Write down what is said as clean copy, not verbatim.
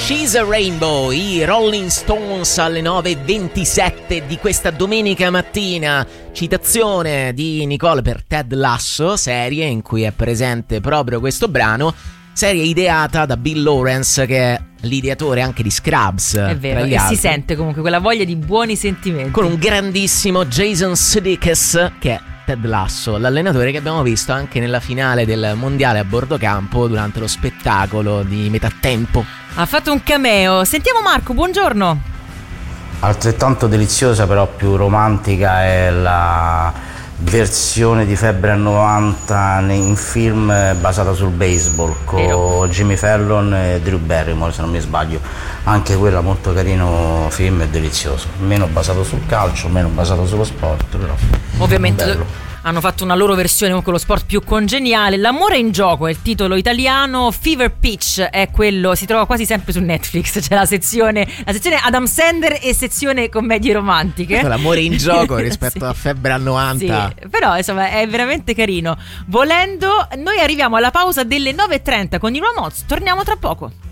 She's a Rainbow, i Rolling Stones alle 9:27 di questa domenica mattina. Citazione di Nicole per Ted Lasso, serie in cui è presente proprio questo brano, serie ideata da Bill Lawrence, che è l'ideatore anche di Scrubs. È vero, e si sente comunque quella voglia di buoni sentimenti. Con un grandissimo Jason Sudeikis, che è Ted Lasso, l'allenatore che abbiamo visto anche nella finale del mondiale a bordo campo durante lo spettacolo di metà tempo. Ha fatto un cameo. Sentiamo Marco, buongiorno. Altrettanto deliziosa, però più romantica, è la versione di Febbre anni 90 in film basata sul baseball con Jimmy Fallon e Drew Barrymore, se non mi sbaglio. Anche quella molto carino film e delizioso, meno basato sul calcio, meno basato sullo sport, però ovviamente bello. Hanno fatto una loro versione con lo sport più congeniale. L'amore in gioco è il titolo italiano. Fever Pitch è quello, si trova quasi sempre su Netflix. C'è la sezione Adam Sandler e sezione commedie romantiche. L'amore in gioco rispetto a Febbre al 90. Sì, però insomma è veramente carino. Volendo, noi arriviamo alla pausa delle 9:30 con i Ramones. Torniamo tra poco.